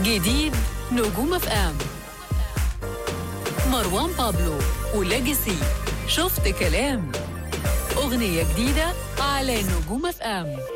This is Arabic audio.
جديد نجوم اف ام، مروان بابلو وليجاسي شفت كلام، أغنية جديدة على نجوم اف ام.